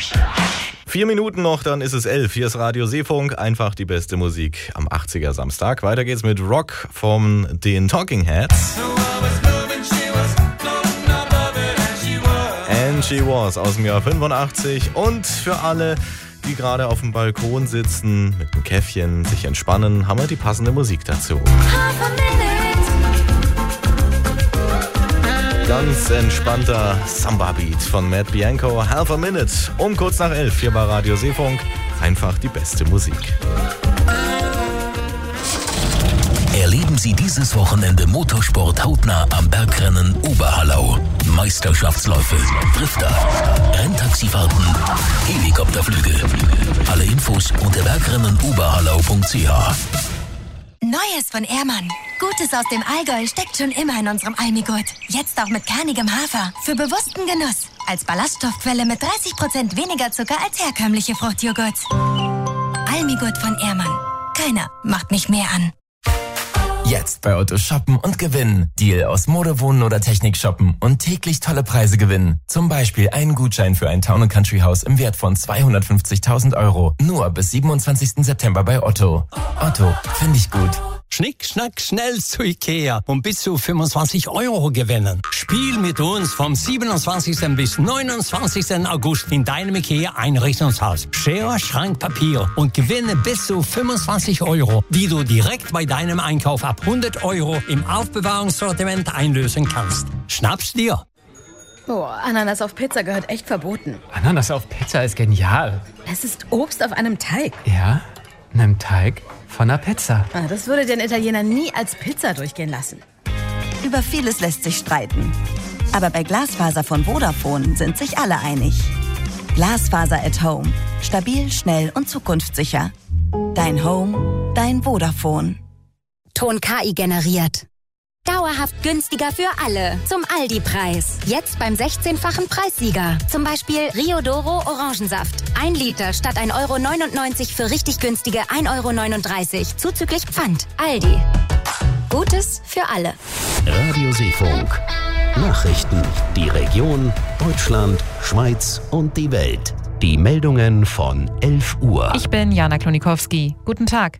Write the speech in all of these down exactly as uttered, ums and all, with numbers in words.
Vier Minuten noch, dann ist es elf. Hier ist Radio Seefunk, einfach die beste Musik am achtziger Samstag. Weiter geht's mit Rock von den Talking Heads. And She Was aus dem Jahr fünfundachtzig. Und für alle, die gerade auf dem Balkon sitzen, mit einem Käffchen sich entspannen, haben wir die passende Musik dazu. Ganz entspannter Samba-Beat von Matt Bianco, Half a Minute. Um kurz nach elf, hier bei Radio Seefunk. Einfach die beste Musik. Erleben Sie dieses Wochenende Motorsport hautnah am Bergrennen Oberhallau. Meisterschaftsläufe, Drifter, Renntaxifahrten, Helikopterflüge. Alle Infos unter bergrennen oberhallau punkt c h. Neues von Ehrmann. Gutes aus dem Allgäu steckt schon immer in unserem Almigurt. Jetzt auch mit kernigem Hafer. Für bewussten Genuss. Als Ballaststoffquelle mit dreißig Prozent weniger Zucker als herkömmliche Fruchtjoghurts. Almigurt von Ehrmann. Keiner macht mich mehr an. Jetzt bei Otto shoppen und gewinnen. Deal aus Mode, Wohnen oder Technik shoppen und täglich tolle Preise gewinnen. Zum Beispiel einen Gutschein für ein Town and Country Haus im Wert von zweihundertfünfzigtausend Euro. Nur bis siebenundzwanzigsten September bei Otto. Otto, finde ich gut. Schnick, schnack, schnell zu Ikea und bis zu fünfundzwanzig Euro gewinnen. Spiel mit uns vom siebenundzwanzigsten bis neunundzwanzigsten August in deinem Ikea Einrichtungshaus. Schere, Schrank, Papier und gewinne bis zu fünfundzwanzig Euro, die du direkt bei deinem Einkauf ab hundert Euro im Aufbewahrungssortiment einlösen kannst. Schnapp's dir! Oh, Ananas auf Pizza gehört echt verboten. Ananas auf Pizza ist genial. Es ist Obst auf einem Teig. Ja, einem Teig von einer Pizza. Ah, das würde den Italiener nie als Pizza durchgehen lassen. Über vieles lässt sich streiten. Aber bei Glasfaser von Vodafone sind sich alle einig. Glasfaser at Home. Stabil, schnell und zukunftssicher. Dein Home, dein Vodafone. Ton K I generiert. Dauerhaft günstiger für alle. Zum Aldi-Preis. Jetzt beim sechzehnfachen Preissieger. Zum Beispiel Riodoro Orangensaft. Ein Liter statt ein Euro neunundneunzig für richtig günstige ein Euro neununddreißig. Zuzüglich Pfand. Aldi. Gutes für alle. Radio Seefunk. Nachrichten. Die Region, Deutschland, Schweiz und die Welt. Die Meldungen von elf Uhr. Ich bin Jana Klonikowski. Guten Tag.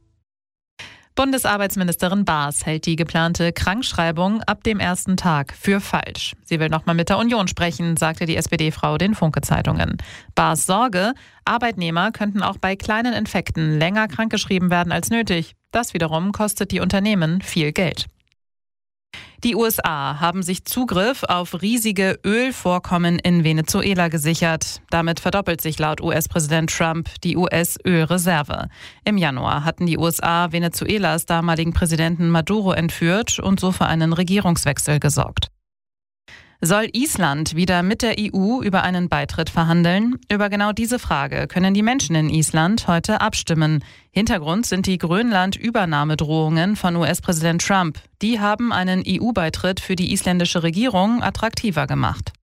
Bundesarbeitsministerin Baas hält die geplante Krankschreibung ab dem ersten Tag für falsch. Sie will nochmal mit der Union sprechen, sagte die S P D-Frau den Funke-Zeitungen. Baas Sorge, Arbeitnehmer könnten auch bei kleinen Infekten länger krankgeschrieben werden als nötig. Das wiederum kostet die Unternehmen viel Geld. Die U S A haben sich Zugriff auf riesige Ölvorkommen in Venezuela gesichert. Damit verdoppelt sich laut U S-Präsident Trump die U S-Ölreserve. Im Januar hatten die U S A Venezuelas damaligen Präsidenten Maduro entführt und so für einen Regierungswechsel gesorgt. Soll Island wieder mit der E U über einen Beitritt verhandeln? Über genau diese Frage können die Menschen in Island heute abstimmen. Hintergrund sind die Grönland-Übernahmedrohungen von U S-Präsident Trump. Die haben einen E U-Beitritt für die isländische Regierung attraktiver gemacht.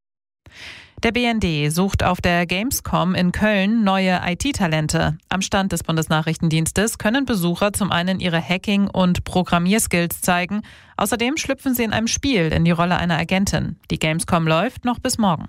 Der B N D sucht auf der Gamescom in Köln neue I T-Talente. Am Stand des Bundesnachrichtendienstes können Besucher zum einen ihre Hacking- und Programmierskills zeigen. Außerdem schlüpfen sie in einem Spiel in die Rolle einer Agentin. Die Gamescom läuft noch bis morgen.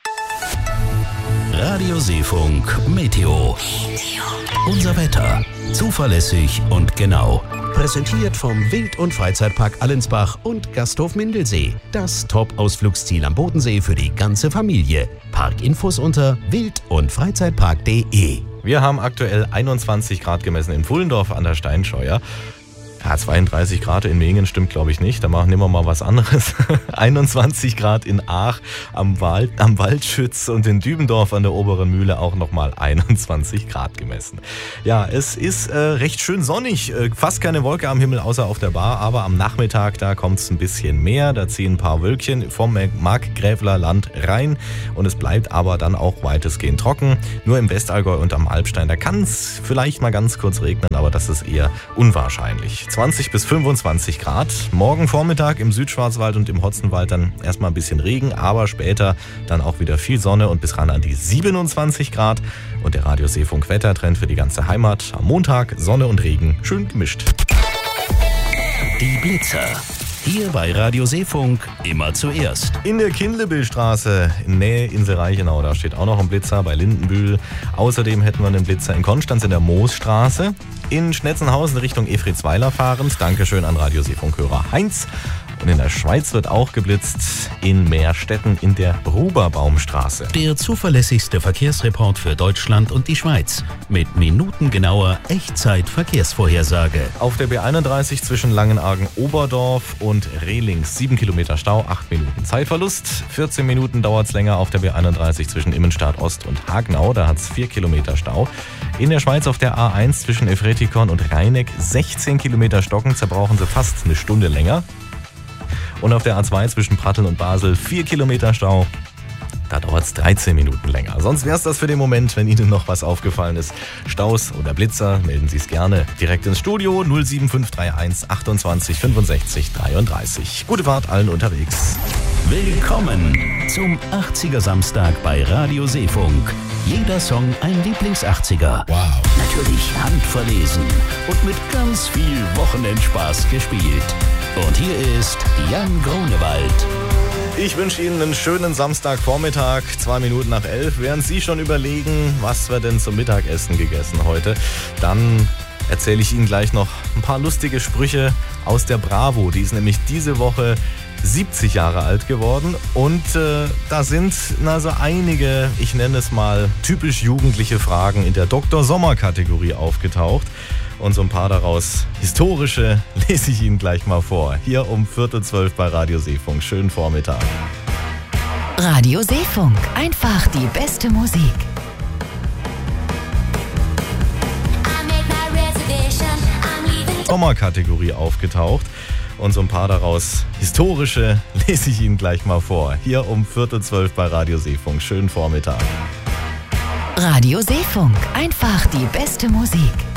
Radio Seefunk Meteo. Unser Wetter. Zuverlässig und genau. Präsentiert vom Wild- und Freizeitpark Allensbach und Gasthof Mindelsee. Das Top-Ausflugsziel am Bodensee für die ganze Familie. Parkinfos unter wild- und freizeitpark punkt de. Wir haben aktuell einundzwanzig Grad gemessen in Pfullendorf an der Steinscheuer. Ja, zweiunddreißig Grad in Mehingen stimmt, glaube ich, nicht. Da machen nehmen wir mal was anderes. einundzwanzig Grad in Aach am, Wald, am Waldschütz und in Dübendorf an der Oberen Mühle auch nochmal einundzwanzig Grad gemessen. Ja, es ist äh, recht schön sonnig. Äh, fast keine Wolke am Himmel, außer auf der Bar. Aber am Nachmittag, da kommt es ein bisschen mehr. Da ziehen ein paar Wölkchen vom Markgräfler Land rein. Und es bleibt aber dann auch weitestgehend trocken. Nur im Westallgäu und am Alpstein, da kann es vielleicht mal ganz kurz regnen. Aber das ist eher unwahrscheinlich. zwanzig bis fünfundzwanzig Grad. Morgen Vormittag im Südschwarzwald und im Hotzenwald dann erstmal ein bisschen Regen, aber später dann auch wieder viel Sonne und bis ran an die siebenundzwanzig Grad. Und der Radio Seefunk Wettertrend für die ganze Heimat. Am Montag Sonne und Regen schön gemischt. Die Blitzer. Hier bei Radio Seefunk immer zuerst. In der Kindlebillstraße in Nähe Insel-Reichenau, da steht auch noch ein Blitzer bei Lindenbühl. Außerdem hätten wir einen Blitzer in Konstanz in der Moosstraße. In Schnetzenhausen Richtung Efritzweiler fahrend. Dankeschön an Radio Seefunk-Hörer Heinz. Und in der Schweiz wird auch geblitzt in Meerstetten in der Ruberbaumstraße. Der zuverlässigste Verkehrsreport für Deutschland und die Schweiz. Mit minutengenauer Echtzeit-Verkehrsvorhersage. Auf der B einunddreißig zwischen Langenargen-Oberdorf und Rehlings. sieben Kilometer Stau, acht Minuten Zeitverlust. vierzehn Minuten dauert es länger auf der B einunddreißig zwischen Immenstadt Ost und Hagnau. Da hat es vier Kilometer Stau. In der Schweiz auf der A eins zwischen Efretikon und Rheineck sechzehn Kilometer Stocken. Da brauchen sie fast eine Stunde länger. Und auf der A zwei zwischen Pratteln und Basel vier Kilometer Stau. Da dauert es dreizehn Minuten länger. Sonst wäre es das für den Moment, wenn Ihnen noch was aufgefallen ist. Staus oder Blitzer, melden Sie es gerne direkt ins Studio null sieben fünf drei eins achtundzwanzig fünfundsechzig dreiunddreißig. Gute Fahrt allen unterwegs. Willkommen zum achtziger Samstag bei Radio Seefunk. Jeder Song ein Lieblings-achtziger. Wow. Natürlich handverlesen und mit ganz viel Wochenendspaß gespielt. Und hier ist Jan Grunewald. Ich wünsche Ihnen einen schönen Samstagvormittag, zwei Minuten nach elf. Während Sie schon überlegen, was wir denn zum Mittagessen gegessen heute, dann erzähle ich Ihnen gleich noch ein paar lustige Sprüche aus der Bravo. Die ist nämlich diese Woche siebzig Jahre alt geworden und äh, da sind na, so einige, ich nenne es mal, typisch jugendliche Fragen in der Doktor Sommer-Kategorie aufgetaucht. Und so ein paar daraus historische lese ich Ihnen gleich mal vor. Hier um Viertel zwölf bei Radio Seefunk. Schönen Vormittag. Radio Seefunk. Einfach die beste Musik. Sommerkategorie aufgetaucht. Und so ein paar daraus historische lese ich Ihnen gleich mal vor. Hier um Viertel zwölf bei Radio Seefunk. Schönen Vormittag. Radio Seefunk. Einfach die beste Musik.